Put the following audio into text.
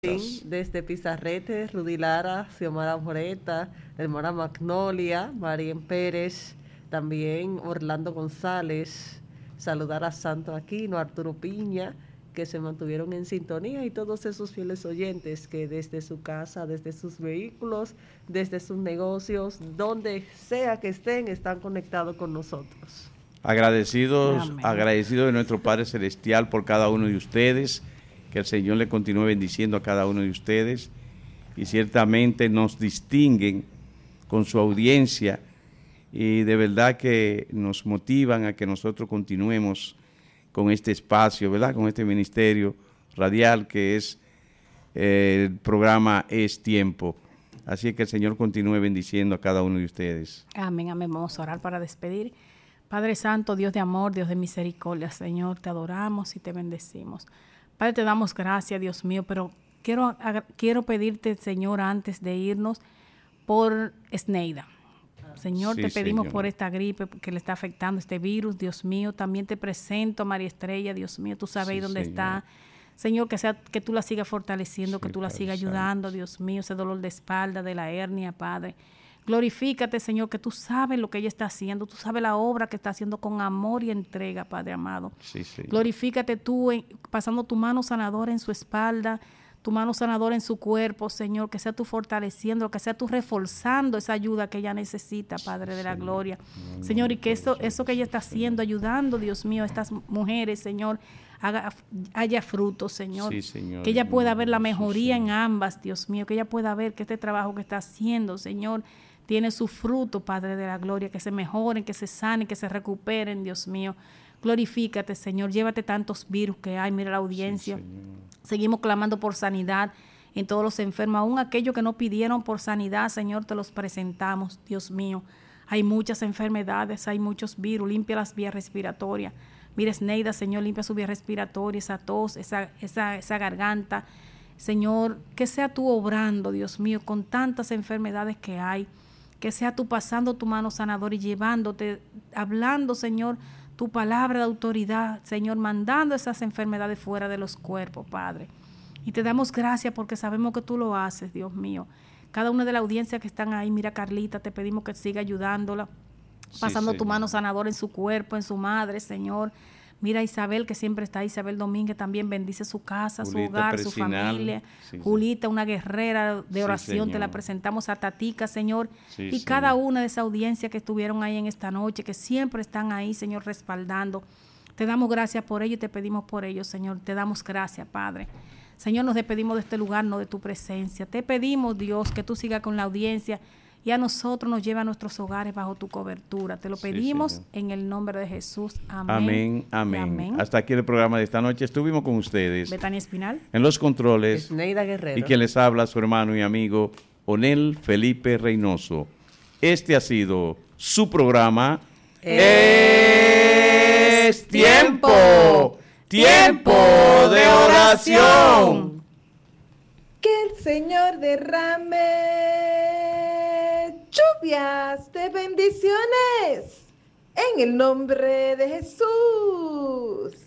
Desde Pizarrete, Rudy Lara, Xiomara Moreta, hermana Magnolia, Marien Pérez, también Orlando González, saludar a Santo Aquino, Arturo Piña, que se mantuvieron en sintonía, y todos esos fieles oyentes que desde su casa, desde sus vehículos, desde sus negocios, donde sea que estén, están conectados con nosotros. Agradecidos de nuestro Padre Celestial por cada uno de ustedes, que el Señor le continúe bendiciendo a cada uno de ustedes, y ciertamente nos distinguen con su audiencia, y de verdad que nos motivan a que nosotros continuemos con este espacio, ¿verdad? Con este ministerio radial que es el programa Es Tiempo. Así que el Señor continúe bendiciendo a cada uno de ustedes. Amén, amén. Vamos a orar para despedir. Padre Santo, Dios de amor, Dios de misericordia, Señor, te adoramos y te bendecimos. Padre, te damos gracias, Dios mío, pero quiero pedirte, Señor, antes de irnos, por Esneida. Señor, sí, te pedimos, Señor, por esta gripe que le está afectando, este virus, Dios mío. También te presento a María Estrella, Dios mío, tú sabes, sí, dónde está. Señor, que tú la sigas fortaleciendo, sí, que tú la sigas ayudando, Santo. Dios mío, ese dolor de espalda, de la hernia, Padre. Glorifícate, Señor, que tú sabes lo que ella está haciendo, tú sabes la obra que está haciendo con amor y entrega, Padre amado. Sí, glorifícate tú pasando tu mano sanadora en su espalda, tu mano sanadora en su cuerpo, Señor, que sea tú fortaleciendo, que sea tú reforzando esa ayuda que ella necesita, Padre de la gloria. Señor, y que eso que ella está haciendo, ayudando, Dios mío, a estas mujeres, Señor, haya fruto, Señor. Sí, Señor. Que ella pueda ver la mejoría en ambas, Dios mío, que ella pueda ver que este trabajo que está haciendo, Señor, tiene su fruto, Padre de la gloria, que se mejoren, que se sanen, que se recuperen, Dios mío. Glorifícate, Señor, llévate tantos virus que hay, mira la audiencia. Sí, seguimos clamando por sanidad en todos los enfermos, aún aquellos que no pidieron por sanidad, Señor, te los presentamos, Dios mío. Hay muchas enfermedades, hay muchos virus, limpia las vías respiratorias. Mira, Esneida, Señor, limpia su vía respiratoria, esa tos, esa garganta. Señor, que sea tú obrando, Dios mío, con tantas enfermedades que hay. Que sea tú pasando tu mano sanadora y llevándote, hablando, Señor, tu palabra de autoridad, Señor, mandando esas enfermedades fuera de los cuerpos, Padre. Y te damos gracias porque sabemos que tú lo haces, Dios mío. Cada una de la audiencia que están ahí, mira, Carlita, te pedimos que siga ayudándola, pasando tu mano sanadora en su cuerpo, en su madre, Señor. Mira, Isabel, que siempre está ahí, Isabel Domínguez, también bendice su casa, Julita, su hogar, su familia. Julita, una guerrera de oración, te la presentamos a Tatica, Señor. Y cada una de esa audiencia que estuvieron ahí en esta noche, que siempre están ahí, Señor, respaldando. Te damos gracias por ello y te pedimos por ello, Señor. Te damos gracias, Padre. Señor, nos despedimos de este lugar, no de tu presencia. Te pedimos, Dios, que tú sigas con la audiencia y a nosotros nos lleva a nuestros hogares bajo tu cobertura. Te lo pedimos en el nombre de Jesús. Amén. Amén. Hasta aquí el programa de esta noche. Estuvimos con ustedes. Betania Espinal. En los controles. Esneida Guerrero. Y quien les habla, su hermano y amigo, Onel Felipe Reynoso. Este ha sido su programa. Es tiempo. Tiempo de oración. Que el Señor derrame lluvias de bendiciones en el nombre de Jesús.